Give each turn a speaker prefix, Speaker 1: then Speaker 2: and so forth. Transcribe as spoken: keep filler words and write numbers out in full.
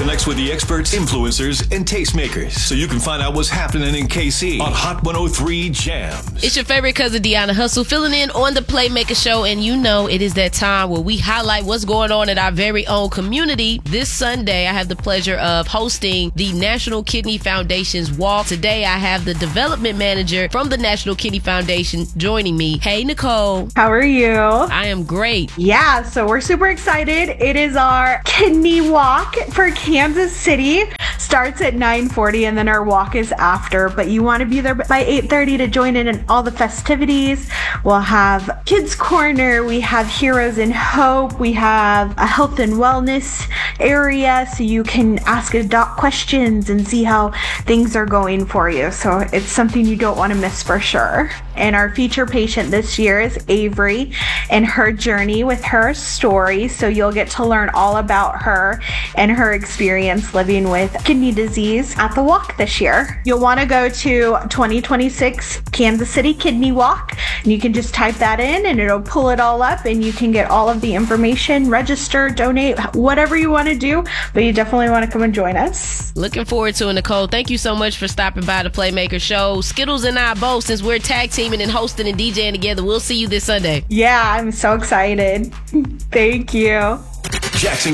Speaker 1: connects with the experts, influencers, and tastemakers so you can find out what's happening in K C on Hot one oh three Jams.
Speaker 2: It's your favorite cousin, Deanna Hustle, filling in on the Playmaker Show, and you know it is that time where we highlight what's going on in our very own community. This Sunday, I have the pleasure of hosting the National Kidney Foundation's walk. Today, I have the development manager from the National Kidney Foundation joining me. Hey, Nicole.
Speaker 3: How are you?
Speaker 2: I am great.
Speaker 3: Yeah, so we're super excited. It is our kidney walk for Kansas City. Starts at nine forty and then our walk is after, but you want to be there by eight thirty to join in in all the festivities. We'll have Kids Corner, we have Heroes in Hope, we have a health and wellness area so you can ask a doc questions and see how things are going for you. So it's something you don't want to miss for sure. And our feature patient this year is Avery and her journey with her story. So you'll get to learn all about her and her experience living with kidney disease at the walk this year. You'll want to go to twenty twenty-six Kansas City Kidney Walk, and you can just type that in and it'll pull it all up and you can get all of the information, register, donate, whatever you want to do, but you definitely want to come and join us.
Speaker 2: Looking forward to it, Nicole. Thank you so much for stopping by the Playmaker Show. Skittles and I both, since we're tag teaming and hosting and DJing together, we'll see you this Sunday.
Speaker 3: Yeah, I'm so excited. Thank you.
Speaker 1: Jackson